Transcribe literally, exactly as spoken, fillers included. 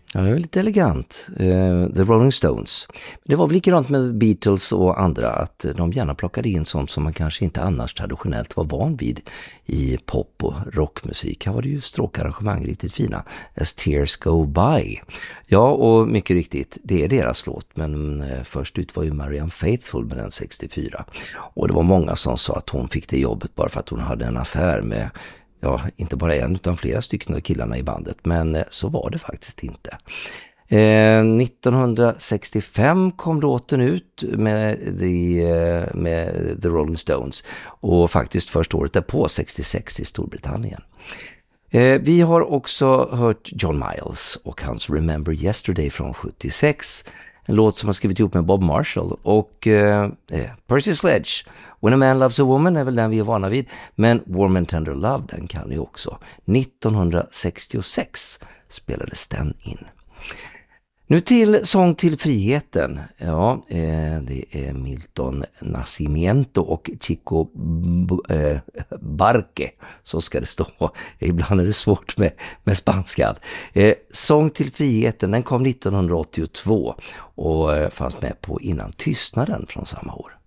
Ja, det var lite elegant. Uh, The Rolling Stones. Det var väl likadant med Beatles och andra att de gärna plockade in sånt som man kanske inte annars traditionellt var van vid i pop- och rockmusik. Här var det ju stråkarrangemang riktigt fina. As Tears Go By. Ja, och mycket riktigt, det är deras låt. Men uh, först ut var ju Marianne Faithfull med den sextiofyra. Och det var många som sa att hon fick det jobbet bara för att hon hade en affär med... Ja, inte bara en utan flera stycken av killarna i bandet. Men eh, så var det faktiskt inte. Eh, nittonhundrasextiofem kom låten ut med the, eh, med The Rolling Stones. Och faktiskt första året därpå, sextiosex i Storbritannien. Eh, vi har också hört John Miles och hans Remember Yesterday från sjuttiosex. En låt som har skrivit ihop med Bob Marshall. Och eh, Percy Sledge, When a Man Loves a Woman är väl den vi är vana vid. Men Warm and Tender Love, den kan ni också. nittonhundrasextiosex spelades den in. Nu till Sång till friheten. Ja, eh, det är Milton Nascimento och Chico B- eh, Barque. Så ska det stå. Ibland är det svårt med, med spanskan. Eh, Sång till friheten, den kom nittonhundraåttiotvå och eh, fanns med på Innan tystnaden från samma år.